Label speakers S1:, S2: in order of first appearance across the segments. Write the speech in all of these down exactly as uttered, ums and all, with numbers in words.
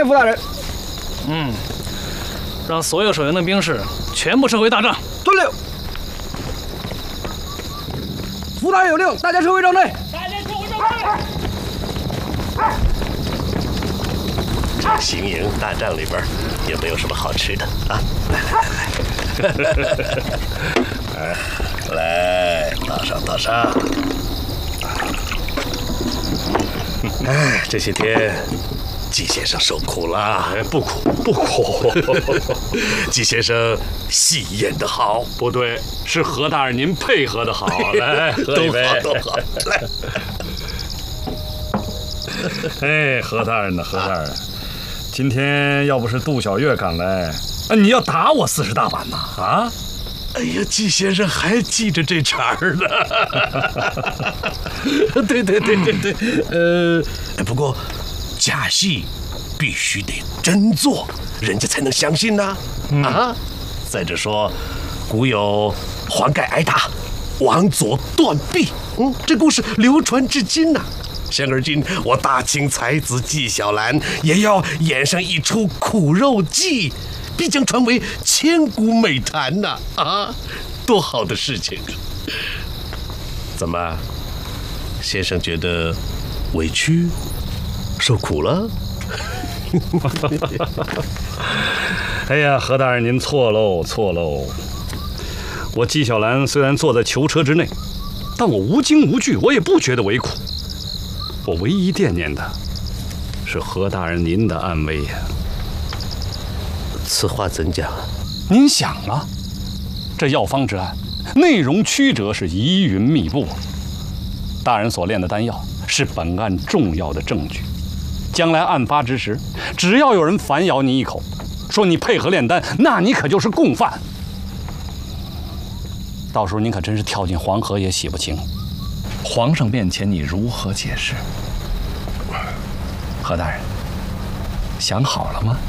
S1: 副大人。
S2: 嗯，让所有守营的兵士全部撤回大帐。
S1: 遵令。副大人有令，大家撤回帐内。
S2: 大家撤回帐内。
S3: 这行营大帐里边有没有什么好吃的啊？来来来来，来倒上倒上。哎，这些天季先生受苦了。
S4: 哎，不苦不苦。
S3: 季先生戏演得好。
S4: 不对，是何大人您配合得好。来，喝一杯。
S3: 都好都好。来。
S4: 哎，何大人呢？何大人，今天要不是杜小月赶来，啊，你要打我四十大板呐！啊！
S3: 哎呀，季先生还记着这茬儿呢。对对对对对，呃，不过假戏必须得真做，人家才能相信呢。嗯、啊！再者说，古有黄盖挨打，王佐断臂，嗯，这故事流传至今呐、啊。现而今，我大清才子纪晓岚也要演上一出苦肉计，必将传为千古美谈呐！啊，多好的事情！怎么，先生觉得委屈、受苦了？
S4: 哎呀，何大人您错喽，错喽！我纪晓岚虽然坐在囚车之内，但我无惊无惧，我也不觉得为苦。我唯一惦念的是何大人您的安危呀。
S3: 此话怎讲？
S4: 您想啊，这药方之案内容曲折，是疑云密布。大人所炼的丹药是本案重要的证据，将来案发之时，只要有人反咬你一口，说你配合炼丹，那你可就是共犯。到时候您可真是跳进黄河也洗不清。皇上面前你如何解释？何大人，想好了吗？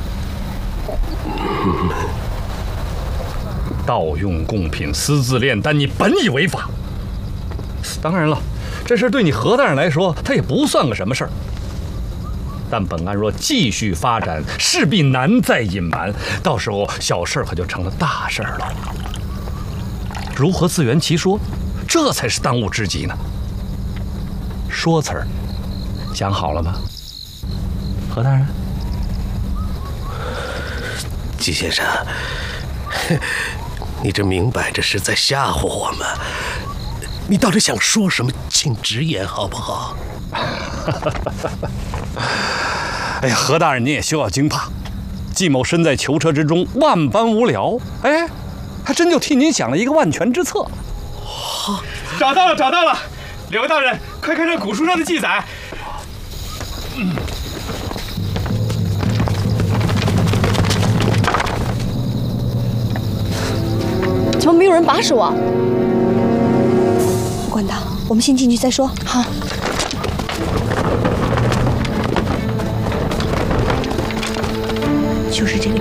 S4: 盗用贡品、私自炼丹，你本已违法。当然了，这事对你何大人来说，他也不算个什么事儿。但本案若继续发展，势必难再隐瞒，到时候小事可就成了大事了。如何自圆其说，这才是当务之急呢。说辞儿想好了吗，何大人？
S3: 季先生，你这明摆着是在吓唬我们。你到底想说什么？请直言好不好？
S4: 哎呀，何大人您也休要惊怕，季某身在囚车之中，万般无聊，哎，还真就替您想了一个万全之策。
S5: 找到了，找到了！刘大人，快看这古书上的记载。嗯，
S6: 怎么没有人把守啊？不管他，我们先进去再说。好。就是这个。